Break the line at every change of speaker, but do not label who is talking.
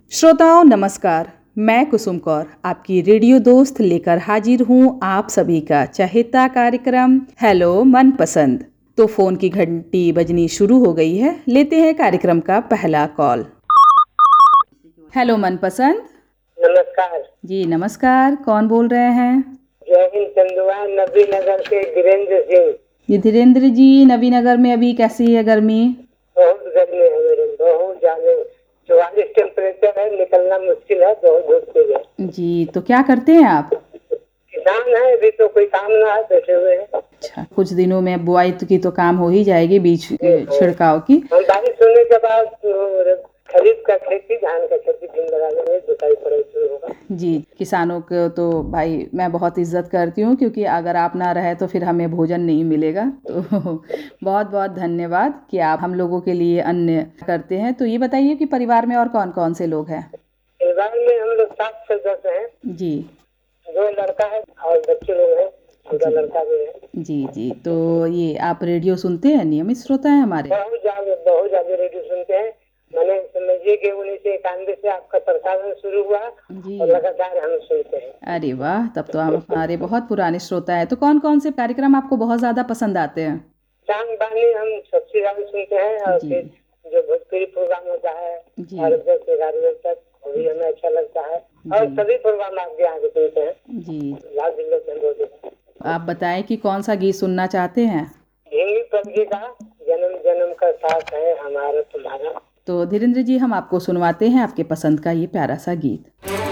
श्रोताओं नमस्कार, मैं कुसुम कौर आपकी रेडियो दोस्त लेकर हाजिर हूँ आप सभी का चहेता कार्यक्रम हेलो मनपसंद। तो फोन की घंटी बजनी शुरू हो गई है, लेते हैं कार्यक्रम का पहला कॉल। हेलो मनपसंद।
नमस्कार
जी नमस्कार, कौन बोल रहे हैं?
जय हिंद चंदुआ, नबीनगर से धीरेन्द्र सिंह।
ये धीरेन्द्र जी, नवीनगर में अभी कैसी है गर्मी?
बहुत गर्मी है मेरे, बहुत ज्यादा 44 टेम्परेचर है, निकलना मुश्किल है, बहुत धूप तेज है।
जी, तो क्या करते हैं आप?
किसान है, अभी तो कोई काम ना है, बैठे हुए हैं।
अच्छा, कुछ दिनों में बुआई की तो काम हो ही जाएगी, बीज छिड़काव की।
हम बारिश होने के बाद खरीफ का खेती, धान का खेती दिन लगा लेंगे, जुताई पड़ाई शुरू होगा।
जी, किसानों को तो भाई मैं बहुत इज्जत करती हूँ, क्योंकि अगर आप ना रहे तो फिर हमें भोजन नहीं मिलेगा। तो बहुत बहुत धन्यवाद कि आप हम लोगों के लिए अन्न करते हैं। तो ये बताइए कि परिवार में और कौन कौन से लोग हैं?
परिवार में हम लोग 7 सदस्य हैं।
जी
2 लड़का है और बच्चे लोग हैं, छोटा लड़का भी है।
जी जी, तो ये आप रेडियो सुनते हैं? नियमित श्रोता है हमारे?
बहुत ज्यादा रेडियो सुनते हैं। मैंने समझिए कि 1991 से आपका प्रसारण शुरू हुआ
जी।
और लगातार हम सुनते हैं।
अरे वाह, तब तो आप हमारे बहुत पुराने श्रोता है। तो कौन कौन से कार्यक्रम आपको बहुत ज़्यादा पसंद आते हैं?
चांद बानी हम सबसे ज्यादा सुनते हैं, और
जी
फिर जो भोजपुरी प्रोग्राम होता है
जी
10 से 11 बजे तक, वो भी हमें अच्छा लगता है। और
जी
सभी प्रोग्राम आपके यहाँ के सुनते हैं।
जी।
लाल दिल से बोलते हैं।
आप बताएं कि कौन सा गीत सुनना चाहते हैं?
हिंदी पक्षी का जन्म जन्म का साथ है हमारा तुम्हारा।
तो धीरेन्द्र जी, हम आपको सुनवाते हैं आपके पसंद का ये प्यारा सा गीत।